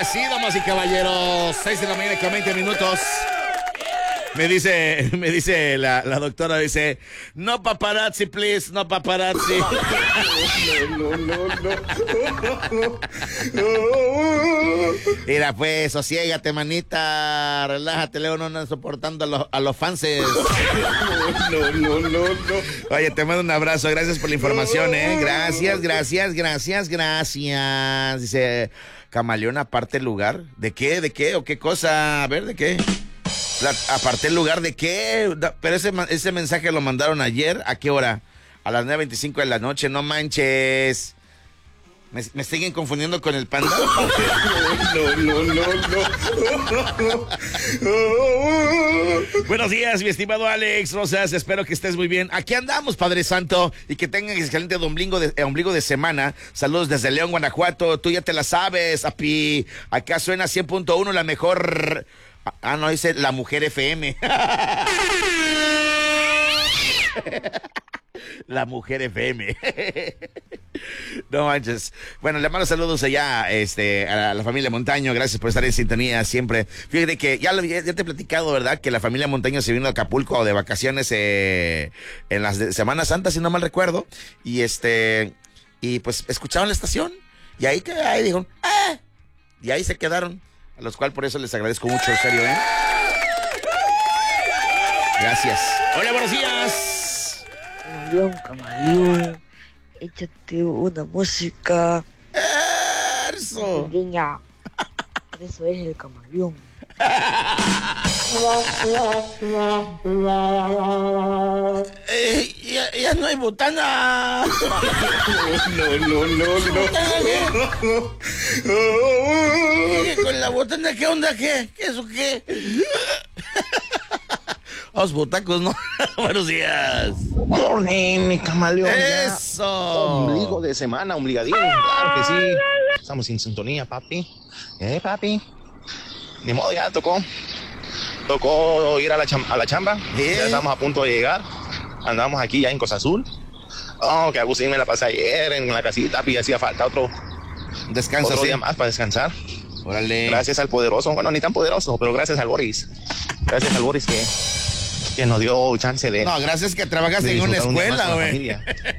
sí, damas y caballeros. 6 de la mañana con 20 minutos. Me dice la doctora, dice, no paparazzi, please, no paparazzi. Mira, pues, sosiégate, manita, relájate, Leo, no andan soportando a los fanses. No. Oye, te mando un abrazo, gracias por la información, Gracias. Dice, Camaleón, aparte el lugar. ¿De qué? ¿O qué cosa? A ver, ¿de qué? Aparte el lugar de qué, pero ese mensaje lo mandaron ayer, ¿a qué hora? A las 9:25 de la noche, no manches. ¿Me siguen confundiendo con el panda? No. Buenos días, mi estimado Alex Rosas, espero que estés muy bien. Aquí andamos, Padre Santo, y que tengan excelente ombligo de semana. Saludos desde León, Guanajuato. Tú ya te la sabes, api. Acá suena 100.1, la mejor. No, dice la Mujer FM. La Mujer FM. No manches. Bueno, le mando saludos allá a la familia Montaño. Gracias por estar en sintonía siempre. Fíjate que ya te he platicado, ¿verdad? Que la familia Montaño se vino a Acapulco de vacaciones en las Semana Santa, si no mal recuerdo. Y pues escucharon la estación. Y ahí dijeron, y ahí se quedaron. A los cuales por eso les agradezco mucho, en serio, Gracias. Hola, buenos días. Camaleón, échate una música. Eso. Niña, eso es el Camaleón. Ya no hay botana. No. Con la botana, ¿qué onda? ¿Qué? ¿Eso qué? Los botacos, ¿no? Buenos días. Morning, mi Camaleón. Eso. Ombligo de semana, ombligadín. Claro que sí. Estamos en sintonía, papi. Papi. Ni modo, ya tocó ir a la chamba. Ya estamos a punto de llegar. Andamos aquí ya en Cosa Azul. Oh, que Agustín me la pasé ayer en la casita, y hacía falta otro día más para descansar. Órale. Gracias al poderoso, bueno, ni tan poderoso, pero gracias al Boris. Gracias al Boris que nos dio chance de... No, gracias que trabajas en una escuela, güey.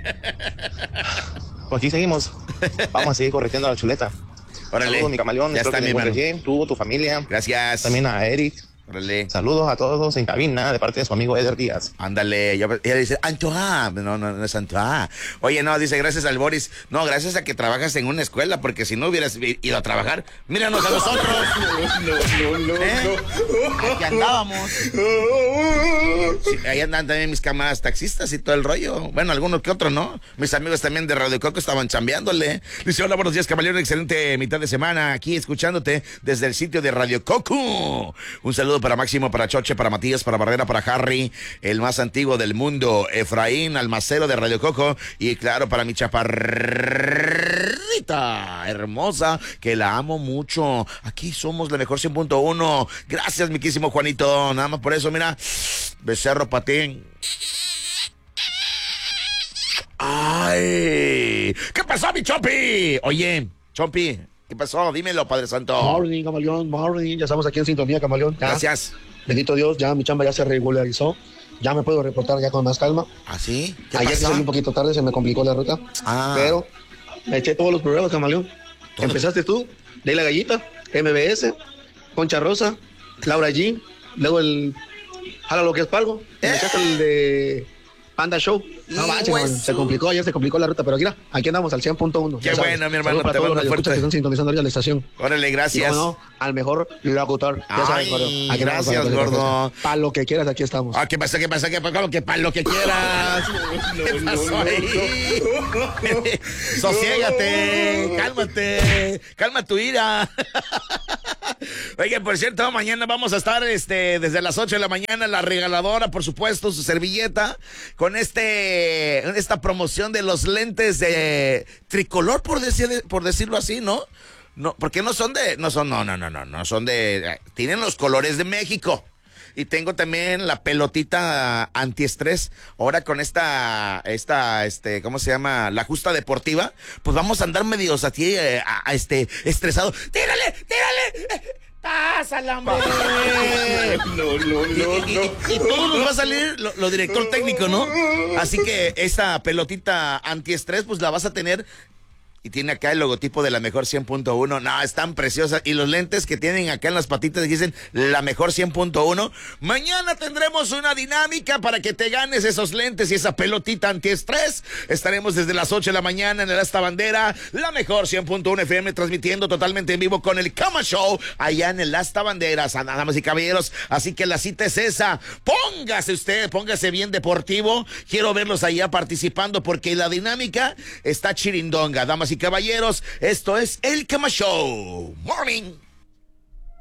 Pues aquí seguimos. Vamos a seguir corrigiendo la chuleta. Órale. Saludos, mi Camaleón. Ya está, mi hermano. Tú, tu familia. Gracias. También a Eric. Órale. Saludos a todos en cabina de parte de su amigo Eder Díaz. Ándale, ella dice, Antoine. No es Antoine. Oye, no, dice, gracias al Boris. No, gracias a que trabajas en una escuela, porque si no hubieras ido a trabajar, míranos a nosotros. No. Aquí andábamos. Sí, ahí andan también mis camaradas taxistas y todo el rollo. Bueno, algunos que otros, ¿no? Mis amigos también de Radio Coco estaban chambeándole. Dice, hola, buenos días, Camaleón, excelente mitad de semana aquí escuchándote desde el sitio de Radio Coco. Un saludo para Máximo, para Choche, para Matías, para Barrera, para Harry, el más antiguo del mundo, Efraín, almacero de Radio Coco, y claro, para mi chaparrita hermosa, que la amo mucho. Aquí somos la mejor 100.1. Gracias, mi quísimo Juanito. Nada más por eso, mira, becerro patín. ¡Ay! ¿Qué pasó, mi Chompi? Oye, Chompi, ¿qué pasó? Dímelo, Padre Santo. Morning, Camaleón, morning. Ya estamos aquí en sintonía, Camaleón. ¿Ya? Gracias. Bendito Dios, ya mi chamba ya se regularizó. Ya me puedo reportar ya con más calma. ¿Ah, sí? ¿Qué Ayer pasó? salí un poquito tarde, se me complicó la ruta. Pero me eché todos los programas, Camaleón. ¿Todo? Empezaste tú, de la gallita, MBS, Concha Rosa, Laura G, luego el Jala lo que es Palgo. Me echaste el de Panda Show. No manches, man, se complicó, ayer se complicó la ruta, pero mira, aquí andamos al 100.1. Qué bueno, mi hermano, para te todos mando los fuerte. que están sintonizando ahorita la estación. Órale, Y gracias. cómo no, al mejor locutor. Ya sabes, gordo. Aquí Gracias, andamos gordo. para lo que quieras, aquí estamos. ¿Qué pasa? ¿Qué para lo que quieras? ¿Qué pasó ahí? Sosiégate, cálmate, calma tu ira. Oigan, por cierto, mañana vamos a estar desde las 8 de la mañana, la regaladora, por supuesto, su servilleta, con esta promoción de los lentes de tricolor, por decirlo así, ¿no? No, porque no son de, tienen los colores de México. Y tengo también la pelotita antiestrés. Ahora con esta, ¿cómo se llama? La justa deportiva. Pues vamos a andar medios así, estresados. ¡Tírale! ¡Pásala, hombre! Y todo nos va a salir lo director técnico, ¿no? Así que esta pelotita antiestrés, pues la vas a tener. Y tiene acá el logotipo de la mejor 100.1. No, están preciosas. Y los lentes que tienen acá en las patitas dicen la mejor 100.1. Mañana tendremos una dinámica para que te ganes esos lentes y esa pelotita antiestrés. Estaremos desde las 8 de la mañana en el Asta Bandera, la mejor 100.1 FM, transmitiendo totalmente en vivo con el Cama Show allá en el Asta Banderas, damas y caballeros. Así que la cita es esa. Póngase bien deportivo. Quiero verlos allá participando porque la dinámica está chirindonga, damas y caballeros, esto es el Cama Show. Morning.